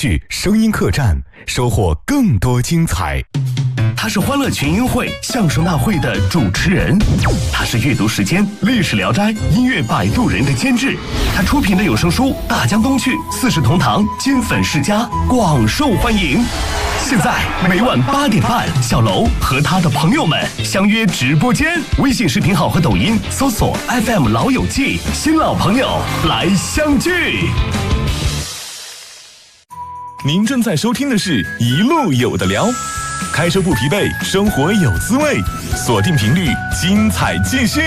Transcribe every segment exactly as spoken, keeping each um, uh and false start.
绪声音客栈，收获更多精彩。 他是欢乐群英会相声大会的主持人，他是阅读时间历史聊斋音乐摆渡人的监制，他出品的有声书《大江东去》四世同堂金粉世家广受欢迎。现在每晚八点半，小楼和他的朋友们相约直播间，微信视频号和抖音搜索 F M 老友记，新老朋友来相聚。 您正在收听的是一路有的聊，开车不疲惫，生活有滋味，锁定频率，精彩继续。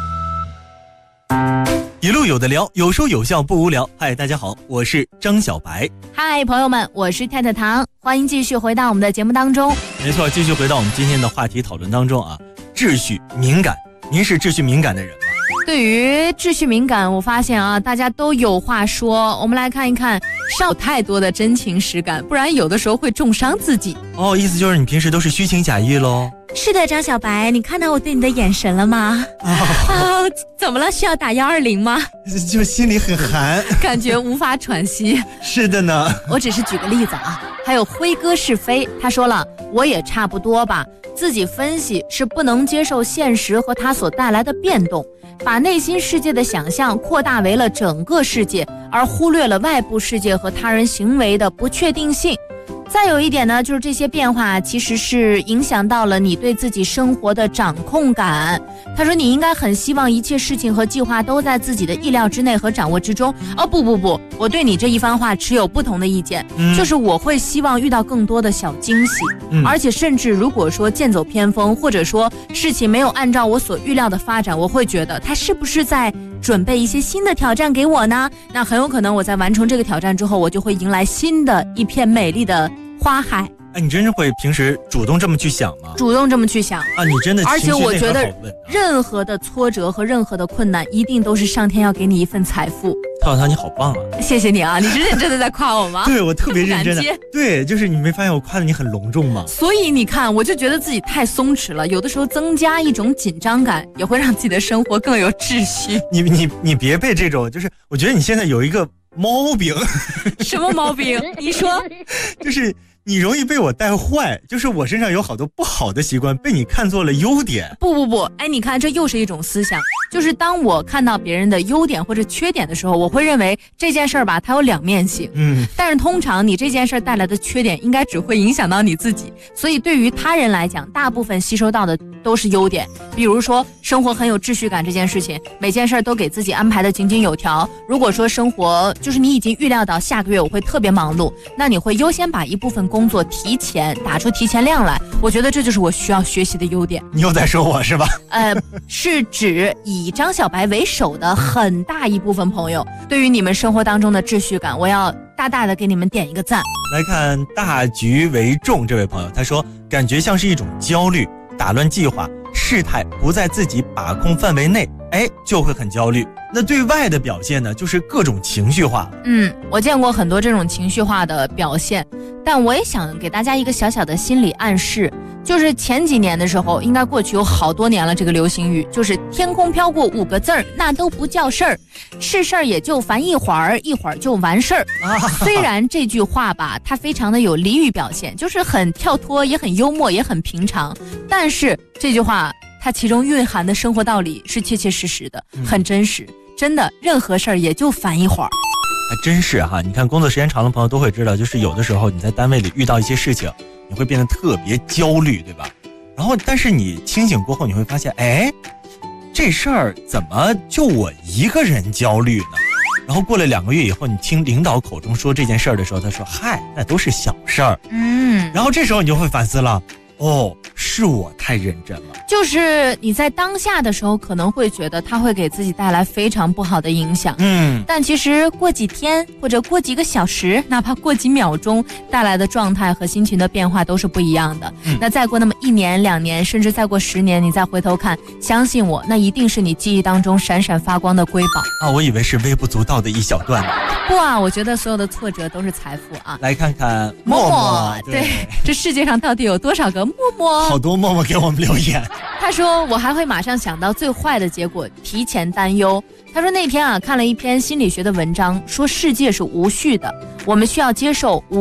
一路有的聊，有说有笑不无聊。嗨，大家好，我是张小白。 嗨，朋友们，我是太太糖，欢迎继续回到我们的节目当中。 没错，继续回到我们今天的话题讨论当中啊。秩序敏感，您是秩序敏感的人吗？ 对于秩序敏感，我发现啊，大家都有话说。我们来看一看，少太多的真情实感，不然有的时候会重伤自己。 哦，意思就是你平时都是虚情假意咯？ 是的，张小白，你看到我对你的眼神了吗？啊、哦，怎么了？需要打幺二零吗？ 就心里很寒， 感觉无法喘息。 是的呢， 我只是举个例子啊。还有辉哥是非，他说了，我也差不多吧。自己分析是不能接受现实和它所带来的变动，把内心世界的想象扩大为了整个世界，而忽略了外部世界和他人行为的不确定性。再有一点呢，就是这些变化其实是影响到了你对自己生活的掌控感。他说你应该很希望一切事情和计划都在自己的意料之内和掌握之中。哦不不不，我对你这一番话持有不同的意见、嗯、就是我会希望遇到更多的小惊喜、嗯、而且甚至如果说剑走偏锋，或者说事情没有按照我所预料的发展，我会觉得他是不是在准备一些新的挑战给我呢？那很有可能我在完成这个挑战之后，我就会迎来新的一片美丽的花海。 哎，你真是会平时主动这么去想吗？ 主动这么去想啊，你真的情绪内核好稳啊。而且我觉得任何的挫折和任何的困难，一定都是上天要给你一份财富。 套套，你好棒啊！ 谢谢你啊，你是认真的在夸我吗？ 对，我特别认真的。对，就是你没发现我夸的你很隆重吗？ 所以你看，我就觉得自己太松弛了，有的时候增加一种紧张感，也会让自己的生活更有秩序。 你你你别被这种，就是我觉得你现在有一个毛病。 什么毛病？你说？ 就是你容易被我带坏，就是我身上有好多不好的习惯被你看作了优点。 不不不，哎，你看这又是一种思想，就是当我看到别人的优点或者缺点的时候，我会认为这件事儿吧，它有两面性。嗯，但是通常你这件事儿带来的缺点应该只会影响到你自己，所以对于他人来讲，大部分吸收到的都是优点。比如说生活很有秩序感这件事情，每件事儿都给自己安排的井井有条。如果说生活就是你已经预料到下个月我会特别忙碌，那你会优先把一部分工作提前打出提前量来，我觉得这就是我需要学习的优点。 你又在说我是吧？ 呃，是指以张小白为首的很大一部分朋友，对于你们生活当中的秩序感，我要大大的给你们点一个赞。 来看大局为重这位朋友，他说感觉像是一种焦虑，打乱计划，事态不在自己把控范围内，哎，就会很焦虑。那对外的表现呢，就是各种情绪化。 嗯，我见过很多这种情绪化的表现，但我也想给大家一个小小的心理暗示，就是前几年的时候，应该过去有好多年了，这个流行语就是天空飘过五个字儿，那都不叫事儿，是事儿也就烦一会儿，一会儿就完事儿。啊、虽然这句话吧，它非常的有俚语表现，就是很跳脱，也很幽默，也很平常，但是这句话它其中蕴含的生活道理是切切实实的，很真实。真的，任何事儿也就烦一会儿。 还真是哈，你看工作时间长的朋友都会知道，就是有的时候你在单位里遇到一些事情，你会变得特别焦虑，对吧？然后但是你清醒过后，你会发现，哎，这事儿怎么就我一个人焦虑呢？然后过了两个月以后，你听领导口中说这件事儿的时候，他说嗨，那都是小事儿。嗯，然后这时候你就会反思了，哦，是我太认真了。 就是你在当下的时候可能会觉得它会给自己带来非常不好的影响，嗯，但其实过几天或者过几个小时，哪怕过几秒钟，带来的状态和心情的变化都是不一样的。嗯，那再过那么一年两年，甚至再过十年，你再回头看，相信我，那一定是你记忆当中闪闪发光的瑰宝啊！我以为是微不足道的一小段呢。 不啊，我觉得所有的挫折都是财富啊！ 来看看默默， 对，对，这世界上到底有多少个默默？ 好多默默给我们留言。 他说我还会马上想到最坏的结果，提前担忧。他说那天啊看了一篇心理学的文章，说世界是无序的，我们需要接受无